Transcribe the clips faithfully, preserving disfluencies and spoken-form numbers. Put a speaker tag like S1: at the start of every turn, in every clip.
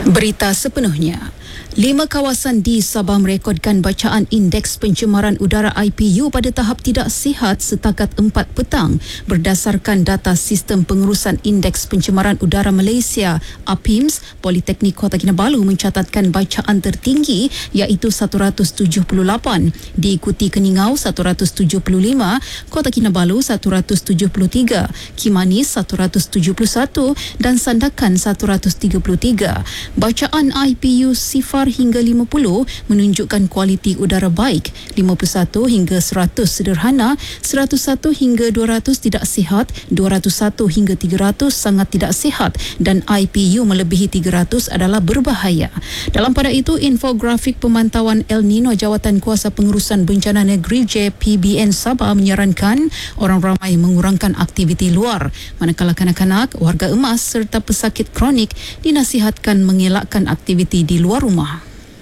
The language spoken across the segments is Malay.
S1: Berita sepenuhnya. Lima kawasan di Sabah merekodkan bacaan Indeks Pencemaran Udara I P U pada tahap tidak sihat setakat empat petang berdasarkan data Sistem Pengurusan Indeks Pencemaran Udara Malaysia A P I M S. Politeknik Kota Kinabalu mencatatkan bacaan tertinggi iaitu seratus tujuh puluh lapan, diikuti Keningau seratus tujuh puluh lima, Kota Kinabalu seratus tujuh puluh tiga, Kimanis seratus tujuh puluh satu dan Sandakan seratus tiga puluh tiga. Bacaan I P U sifar hingga lima puluh menunjukkan kualiti udara baik, lima puluh satu hingga seratus sederhana, seratus satu hingga dua ratus tidak sihat, dua ratus satu hingga tiga ratus sangat tidak sihat dan I P U melebihi tiga ratus adalah berbahaya. Dalam pada itu, infografik pemantauan El Nino Jawatan Kuasa Pengurusan Bencana Negeri J P B N Sabah menyarankan orang ramai mengurangkan aktiviti luar, manakala kanak-kanak, warga emas serta pesakit kronik dinasihatkan mengelakkan aktiviti di luar rumah.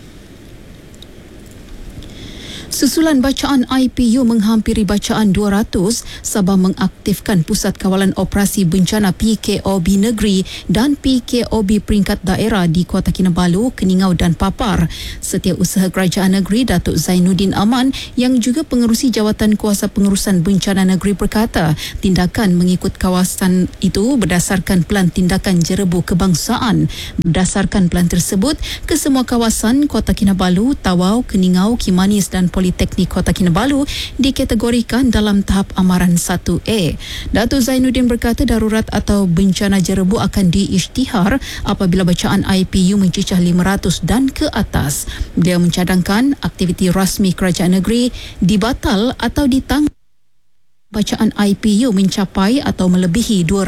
S1: Susulan bacaan I P U menghampiri bacaan dua ratus, Sabah mengaktifkan Pusat Kawalan Operasi Bencana P K O B Negeri dan P K O B peringkat daerah di Kota Kinabalu, Keningau dan Papar. Setiausaha Kerajaan Negeri Datuk Zainuddin Aman yang juga pengerusi Jawatan Kuasa Pengurusan Bencana Negeri berkata, tindakan mengikut kawasan itu berdasarkan Pelan Tindakan Jerebu Kebangsaan. Berdasarkan pelan tersebut, kesemua kawasan Kota Kinabalu, Tawau, Keningau, Kimanis dan Politeknik Kota Kinabalu dikategorikan dalam tahap amaran satu A. Datuk Zainuddin berkata darurat atau bencana jerebu akan diisytihar apabila bacaan I P U mencecah lima ratus dan ke atas. Beliau mencadangkan aktiviti rasmi kerajaan negeri dibatal atau ditangguh bacaan I P U mencapai atau melebihi dua ratus